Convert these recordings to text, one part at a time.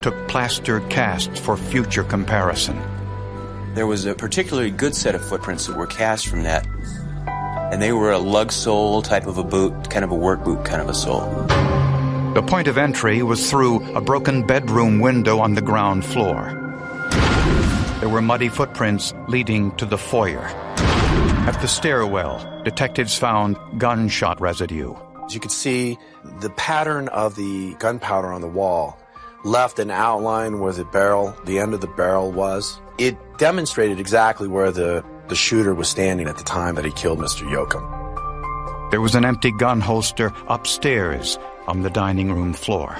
took plaster casts for future comparison. There was a particularly good set of footprints that were cast from that, and they were a lug sole type of a boot, kind of a work boot kind of a sole. The point of entry was through a broken bedroom window on the ground floor. There were muddy footprints leading to the foyer. At the stairwell, detectives found gunshot residue. As you could see, the pattern of the gunpowder on the wall left an outline where the end of the barrel was. It demonstrated exactly where the shooter was standing at the time that he killed Mr. Yoakum. There was an empty gun holster upstairs on the dining room floor.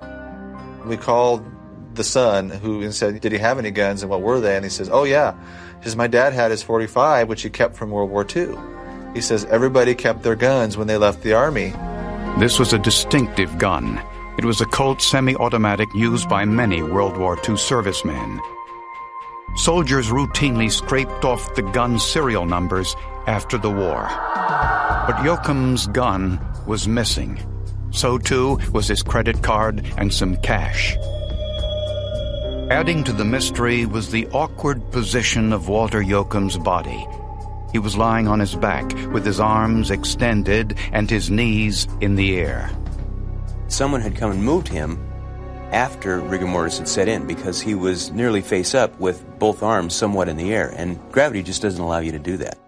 We called the son and said, did he have any guns and what were they? And he says, oh yeah. He says, my dad had his .45, which he kept from World War II. He says, everybody kept their guns when they left the Army. This was a distinctive gun. It was a Colt semi-automatic used by many World War II servicemen. Soldiers routinely scraped off the gun's serial numbers after the war. But Yoakum's gun was missing. So too was his credit card and some cash. Adding to the mystery was the awkward position of Walter Yoakum's body. He was lying on his back with his arms extended and his knees in the air. Someone had come and moved him after rigor mortis had set in because he was nearly face up with both arms somewhat in the air, and gravity just doesn't allow you to do that.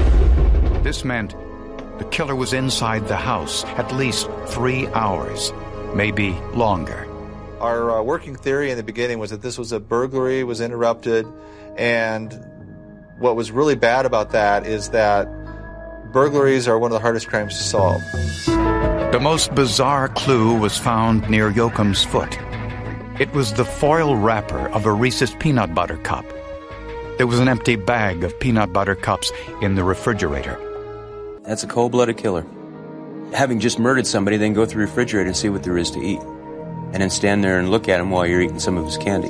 This meant the killer was inside the house at least 3 hours, maybe longer. Our working theory in the beginning was that this was a burglary, was interrupted, and what was really bad about that is that burglaries are one of the hardest crimes to solve. The most bizarre clue was found near Yoakum's foot. It was the foil wrapper of a Reese's peanut butter cup. There was an empty bag of peanut butter cups in the refrigerator. That's a cold-blooded killer. Having just murdered somebody, then go through the refrigerator and see what there is to eat. And then stand there and look at him while you're eating some of his candy.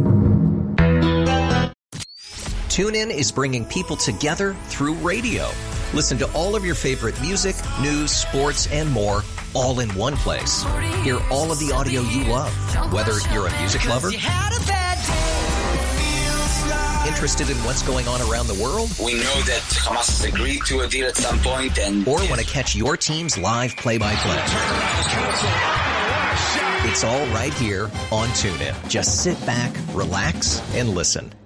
TuneIn is bringing people together through radio. Listen to all of your favorite music, news, sports, and more, all in one place. Hear all of the audio you love, whether you're a music lover, interested in what's going on around the world, we know that Hamas has agreed to a deal at some point, or want to catch your team's live play-by-play. It's all right here on TuneIn. Just sit back, relax, and listen.